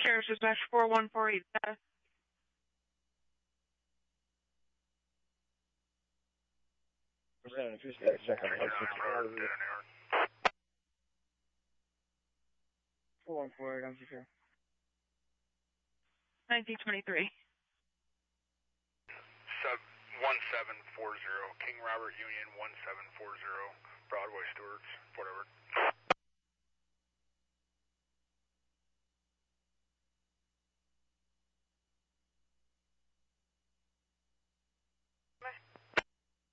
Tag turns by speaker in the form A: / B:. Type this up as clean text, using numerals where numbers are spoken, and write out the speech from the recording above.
A: Sheriff's Dispatch 4148 data.
B: Check on the
C: 4148, I'm secure.
A: 1923.
D: 1740, King Robert Union 1740, Broadway Stewarts, whatever.